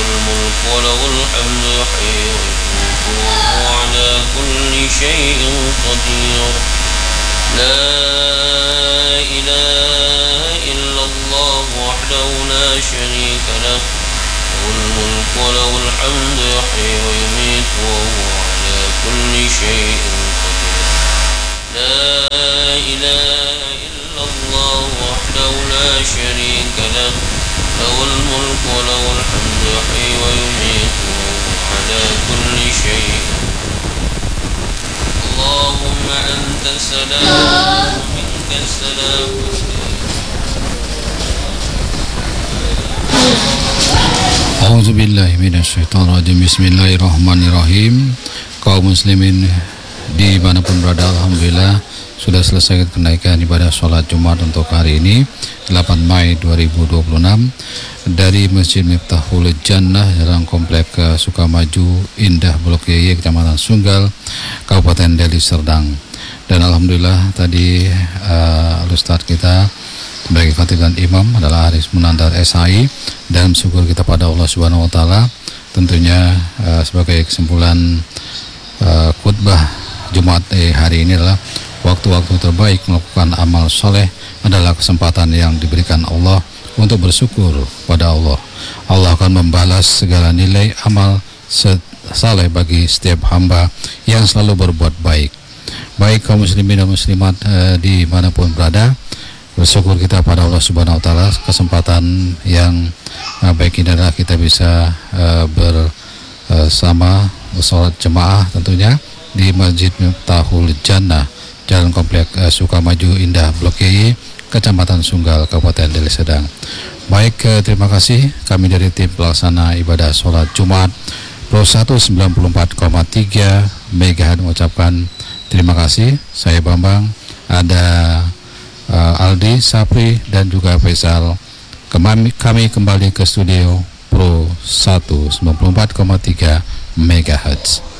الملك وله الحمد يحيي ويميت وهو على كل شيء قدير لا إله إلا الله وحده لا شريك له له الملك وله الحمد يحيي ويميت وهو على كل شيء قدير لا إله إلا الله وحده لا شريك له له الملك وله الحمد يحيي ويميت وهو على كل شيء اللهم أنت السلام ومنك السلام A'udzubillahi minasyaitonirrajim. Bismillahirrahmanirrahim. Kaum muslimin dimanapun berada, alhamdulillah sudah selesai kenaikan ibadah sholat Jumat untuk hari ini 8 Mei 2026 dari Masjid Miftahul Jannah dalam komplek Sukamaju Indah Blok Y, Kecamatan Sunggal, Kabupaten Deli Serdang. Dan alhamdulillah tadi Ustadz kita sebagai khatib dan imam adalah Haris Munandar SHI, dan syukur kita pada Allah Subhanahu wa taala tentunya sebagai kesimpulan khutbah Jumat hari ini adalah waktu-waktu terbaik melakukan amal soleh adalah kesempatan yang diberikan Allah untuk bersyukur pada Allah. Allah akan membalas segala nilai amal saleh bagi setiap hamba yang selalu berbuat baik. Baik kaum muslimin dan muslimat dimanapun berada, bersyukur kita pada Allah Subhanahu wa taala kesempatan yang baik ini adalah kita bisa bersama sholat jemaah tentunya di Masjid Miftahul Jannah, Jalan Komplek Sukamaju Indah Blok Y, Kecamatan Sunggal, Kabupaten Deli Serdang. Baik, terima kasih kami dari tim pelaksana ibadah sholat Jumat Pro 194,3 MHz mengucapkan terima kasih. Saya Bambang, ada Aldi, Sapri, dan juga Faisal. Kami kembali ke studio Pro 194,3 MHz.